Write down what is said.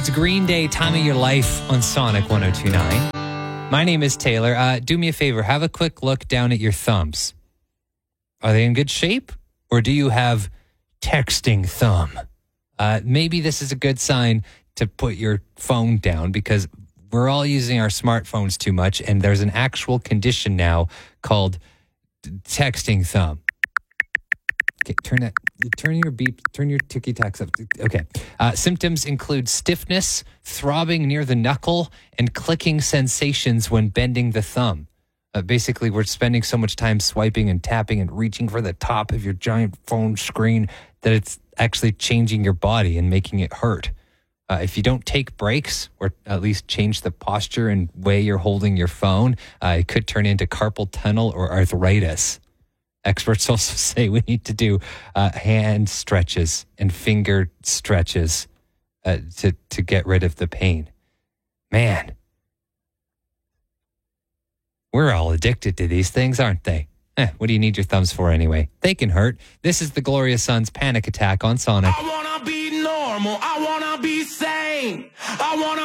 That's Green Day, Time of Your Life on Sonic 102.9. My name is Taylor. Do me a favor. Have a quick look down at your thumbs. Are they in good shape? Or do you have texting thumb? Maybe this is a good sign to put your phone down because we're all using our smartphones too much, and there's an actual condition now called texting thumb. Okay, turn your ticky-tacks up. Okay. Symptoms include stiffness, throbbing near the knuckle, and clicking sensations when bending the thumb. Basically, we're spending so much time swiping and tapping and reaching for the top of your giant phone screen that it's actually changing your body and making it hurt. If you don't take breaks or at least change the posture and way you're holding your phone, it could turn into carpal tunnel or arthritis. Experts also say we need to do hand stretches and finger stretches to get rid of the pain. Man, we're all addicted to these things, aren't they? What do you need your thumbs for anyway? They can hurt. This is the Gloria Sons Panic Attack on Sonic. I wanna be normal. I wanna be sane. I wanna